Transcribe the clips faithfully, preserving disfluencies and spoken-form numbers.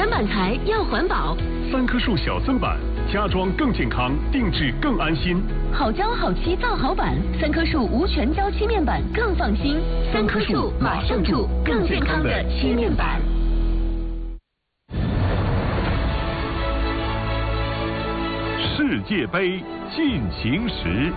人板材要环保。 三棵树小森板，家装更健康，定制更安心。 好胶好漆造好板，三棵树无全胶漆面板更放心。三棵树马上住更健康的漆面板。 世界杯进行时。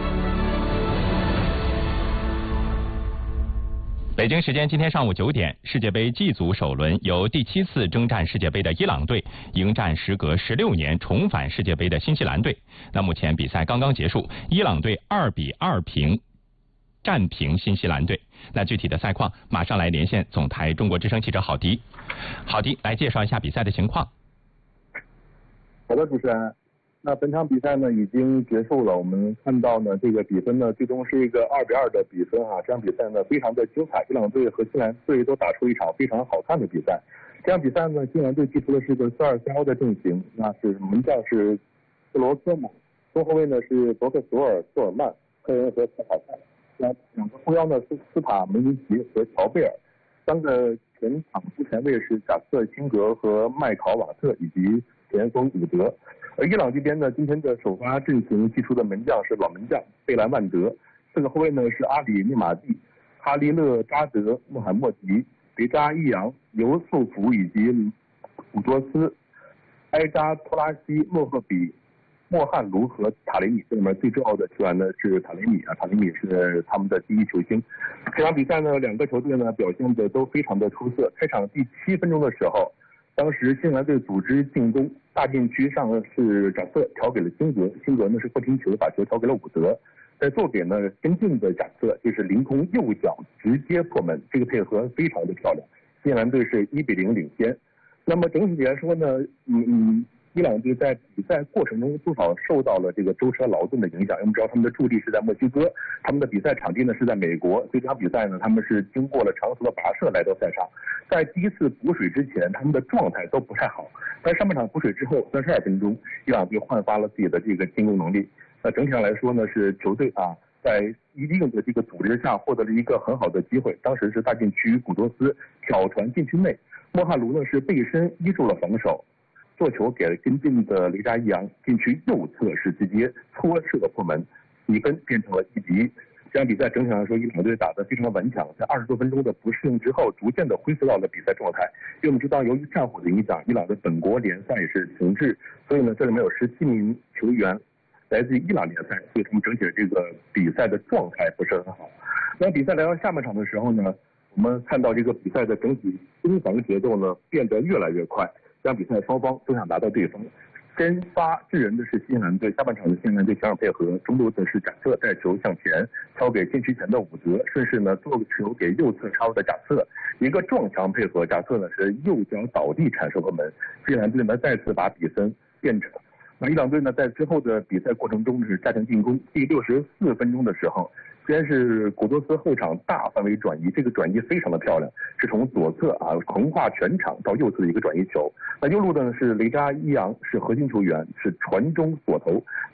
北京时间今天上午九点，世界杯 G 组首轮由第七次征战世界杯的伊朗队迎战时隔十六年重返世界杯的新西兰队。那目前比赛刚刚结束，伊朗队二比二平战平新西兰队。那具体的赛况，马上来连线总台中国之声记者郝迪。郝迪来介绍一下比赛的情况。 好的，主持人。那本场比赛呢已经结束了，我们看到呢这个比分呢最终是一个二比二的比分啊。这场比赛呢非常的精彩，伊朗队和新西兰队都打出一场非常好看的比赛。这场比赛呢，新西兰队踢出的是个四二三一的阵型，那是门将是斯罗科姆，中后卫呢是博克索尔、索尔曼、科恩和斯塔塞，那两个后腰呢是斯塔梅尼奇和乔贝尔，三个前场中前卫是贾瑟辛格和麦考瓦特以及前锋伍德。而伊朗这边呢，今天的首发阵型祭出的门将是老门将贝莱曼德，四个后卫呢是阿里密马蒂、哈利勒扎德、穆罕默迪、雷扎伊扬、尤素福以及古多斯、埃扎托拉西、莫赫比、莫汉卢和塔雷米。这里面最重要的球员呢是塔雷米啊，塔雷米是他们的第一球星。这场比赛呢，两个球队呢表现的都非常的出色。开场第七分钟的时候，当时新西兰队组织进攻，大禁区上是贾瑟调给了辛格，辛格呢是破停球把球调给了伍德，在做给呢跟进的贾瑟就是凌空右脚直接破门，这个配合非常的漂亮，新西兰队是一比零领先。那么整体来说呢，嗯嗯。伊朗队在比赛过程中不少受到了这个舟车劳顿的影响，因为我们知道他们的驻地是在墨西哥，他们的比赛场地呢是在美国，所以这场比赛呢他们是经过了长途的跋涉来到赛场。在第一次补水之前，他们的状态都不太好，在上半场补水之后三十二分钟，伊朗队焕发了自己的这个进攻能力。那整体上来说呢，是球队啊在一定的这个组织下获得了一个很好的机会。当时是大禁区古多斯挑传禁区内，莫汉卢呢是背身依住了防守。做球给了跟进的雷扎伊扬，禁区右侧是直接搓射破门，比分变成了一比一。这场比赛整体来说，伊朗队打得非常的顽强，在二十多分钟的不适应之后，逐渐的恢复到了比赛状态。因为我们知道，由于战火的影响，伊朗的本国联赛是停滞，所以呢，这里面有十七名球员来自于伊朗联赛，所以他们整体的这个比赛的状态不是很好。那比赛来到下半场的时候呢，我们看到这个比赛的整体攻防节奏呢变得越来越快。这场比赛双方都想拿到对方。先发制人的是新西兰队，下半场的新西兰队强场配合，中路则是贾瑟带球向前，敲给禁区前的伍德，顺势呢做个球给右侧插入的贾瑟，一个撞墙配合，贾瑟呢是右脚倒地铲射破门，新西兰队呢再次把比分变成。那伊朗队呢在之后的比赛过程中是加强进攻，第六十四分钟的时候，先是古多斯后场大范围转移，这个转移非常的漂亮，是从左侧啊横跨全场到右侧的一个转移球。那右路的呢是雷扎伊扬，是核心球员，是传中锁头，